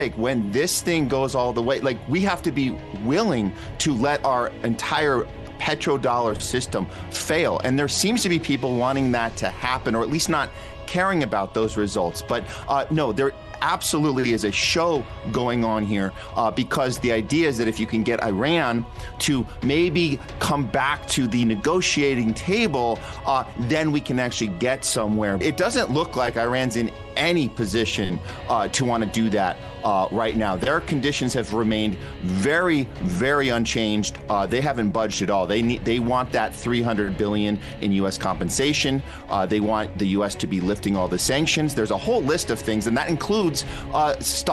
like when this thing goes all the way, like we have to be willing to let our entire petrodollar system fail. And there seems to be people wanting that to happen, or at least not caring about those results. But no, there absolutely is a show going on here because the idea is that if you can get Iran to maybe come back to the negotiating table, then we can actually get somewhere. It doesn't look like Iran's in any position to want to do that right now. Their conditions have remained very, very unchanged. They haven't budged at all. They want that $300 billion in U.S. compensation. They want the U.S. to be lifting all the sanctions. There's a whole list of things, and that includes